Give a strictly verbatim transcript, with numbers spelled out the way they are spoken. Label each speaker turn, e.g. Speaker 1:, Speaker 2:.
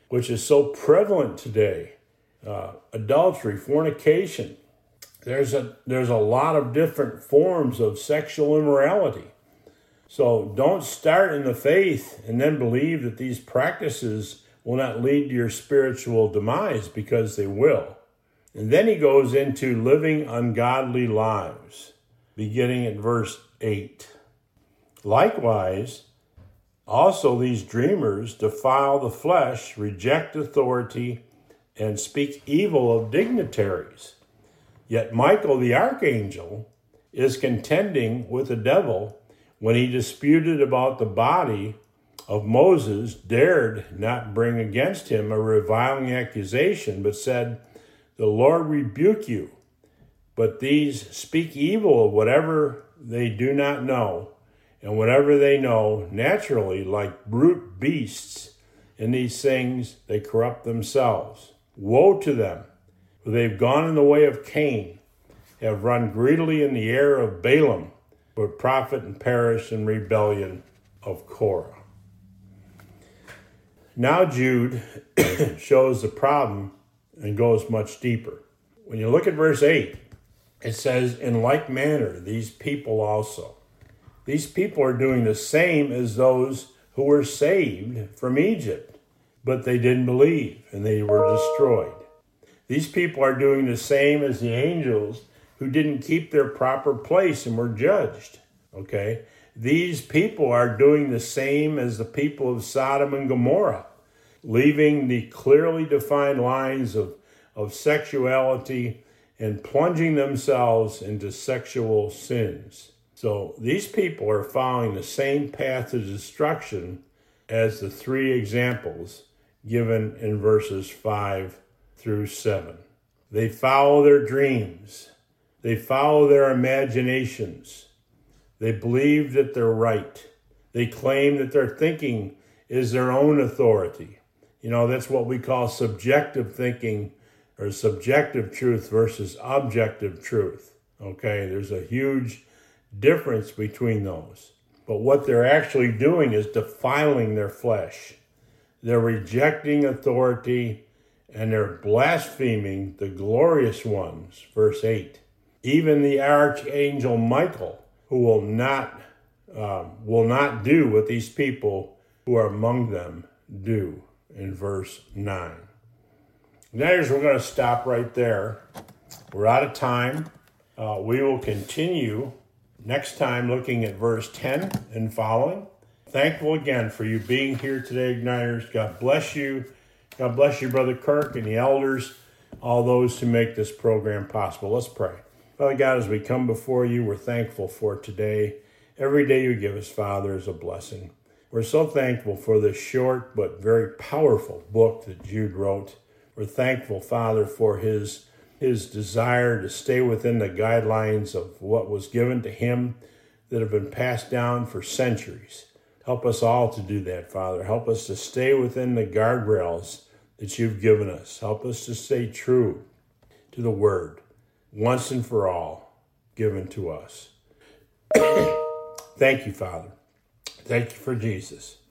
Speaker 1: which is so prevalent today. Uh, adultery, fornication. There's a, there's a lot of different forms of sexual immorality. So don't start in the faith and then believe that these practices will not lead to your spiritual demise, because they will. And then he goes into living ungodly lives, beginning at verse eight. Likewise, also these dreamers defile the flesh, reject authority, and speak evil of dignitaries. Yet Michael the archangel is contending with the devil when he disputed about the body of Moses, dared not bring against him a reviling accusation, but said, "The Lord rebuke you." But these speak evil of whatever they do not know, and whatever they know, naturally, like brute beasts, in these things they corrupt themselves. Woe to them, for they've gone in the way of Cain, have run greedily in the air of Balaam, but profit and perish in rebellion of Korah. Now Jude shows the problem and goes much deeper. When you look at verse eight, it says, "In like manner, these people also." These people are doing the same as those who were saved from Egypt, but they didn't believe and they were destroyed. These people are doing the same as the angels who didn't keep their proper place and were judged. Okay? These people are doing the same as the people of Sodom and Gomorrah, leaving the clearly defined lines of, of sexuality and plunging themselves into sexual sins. So these people are following the same path to destruction as the three examples given in verses five through seven. They follow their dreams. They follow their imaginations. They believe that they're right. They claim that their thinking is their own authority. You know, that's what we call subjective thinking, or subjective truth versus objective truth. Okay, there's a huge difference between those. But what they're actually doing is defiling their flesh. They're rejecting authority and they're blaspheming the glorious ones. Verse eight. Even the archangel Michael, who will not uh, will not do what these people who are among them do, in verse nine. Now, we're going to stop right there. We're out of time. Uh, we will continue next time looking at verse ten and following. Thankful again for you being here today, Igniters. God bless you. God bless you, Brother Kirk, and the elders, all those who make this program possible. Let's pray. Father God, as we come before you, we're thankful for today. Every day you give us, Father, is a blessing. We're so thankful for this short but very powerful book that Jude wrote. We're thankful, Father, for his, his desire to stay within the guidelines of what was given to him that have been passed down for centuries. Help us all to do that, Father. Help us to stay within the guardrails that you've given us. Help us to stay true to the word, once and for all, given to us. Thank you, Father. Thank you for Jesus.